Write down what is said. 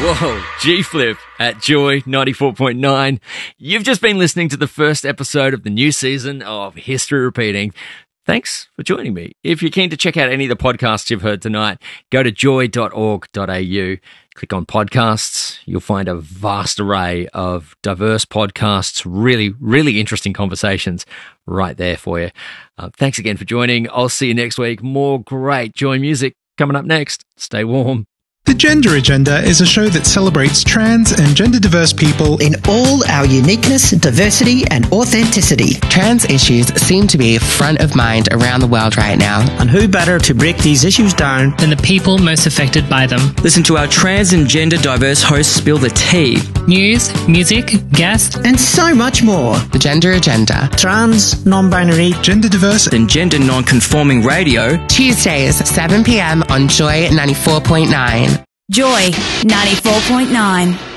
Whoa, G-Flip at Joy 94.9. You've just been listening to the first episode of the new season of History Repeating. Thanks for joining me. If you're keen to check out any of the podcasts you've heard tonight, go to joy.org.au, click on podcasts. You'll find a vast array of diverse podcasts, really, really interesting conversations right there for you. Thanks again for joining. I'll see you next week. More great Joy music coming up next. Stay warm. The Gender Agenda is a show that celebrates trans and gender-diverse people in all our uniqueness, diversity and authenticity. Trans issues seem to be front of mind around the world right now. And who better to break these issues down than the people most affected by them? Listen to our trans and gender-diverse hosts spill the tea. News, music, guests, and so much more. The Gender Agenda. Trans, non-binary, gender-diverse and gender non-conforming radio. Tuesdays, 7 p.m. on Joy 94.9. Joy 94.9.